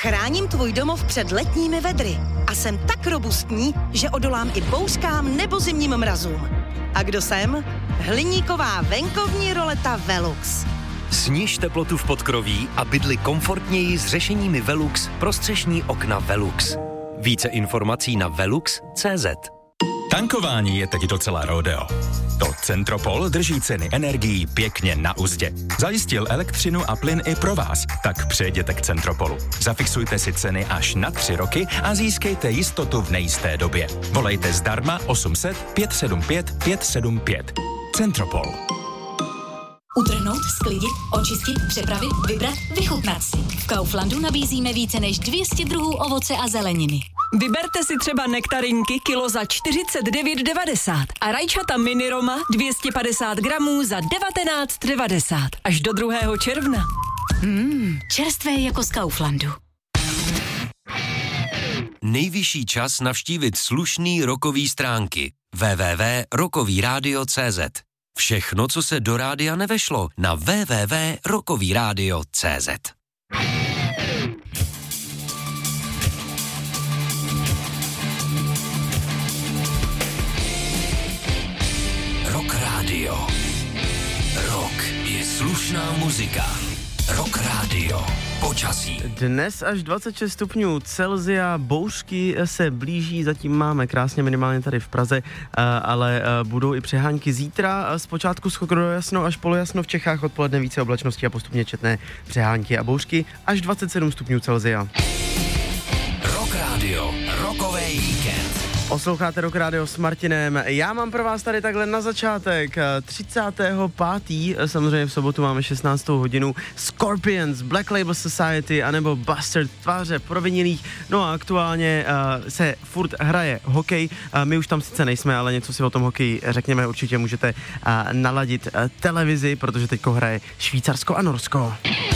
Chráním tvůj domov před letními vedry a jsem tak robustní, že odolám i bouřkám nebo zimním mrazům. A kdo jsem? Hliníková venkovní roleta Velux. Sniž teplotu v podkroví a bydli komfortněji s řešeními Velux pro střešní okna Velux. Více informací na velux.cz. Tankování je teď docela rodeo. To Centropol drží ceny energií pěkně na uzdě. Zajistil elektřinu a plyn i pro vás, tak přejděte k Centropolu. Zafixujte si ceny až na 3 roky a získejte jistotu v nejisté době. Volejte zdarma 800 575 575. Centropol. Utrhnout, sklidit, očistit, přepravit, vybrat, vychutnat si. V Kauflandu nabízíme více než 200 druhů ovoce a zeleniny. Vyberte si třeba nektarinky kilo za 49,90 a rajčata mini Roma 250 gramů za 19,90 až do 2. června. Čerstvé jako z Kauflandu. Nejvyšší čas navštívit slušný rockový stránky www.rockovyradio.cz. Všechno, co se do rádia nevešlo, na www.rockovyradio.cz. Rock Radio. Rock je slušná muzika. Rock Radio. Počasí. Dnes až 26 stupňů Celsia, bouřky se blíží, zatím máme krásně minimálně tady v Praze, ale budou i přehánky zítra. Zpočátku skoro jasno až polojasno v Čechách, odpoledne více oblačnosti a postupně četné přehánky a bouřky až 27 stupňů Celsia. Rock Radio. Rockový víkend. Posloucháte Rock Radio s Martinem. Já mám pro vás tady takhle na začátek 35. Samozřejmě v sobotu máme 16. hodinu Scorpions, Black Label Society anebo Bastard, tváře provinilých. No a aktuálně se furt hraje hokej. My už tam sice nejsme, ale něco si o tom hokeji řekněme. Určitě můžete naladit televizi, protože teďko hraje Švýcarsko a Norsko.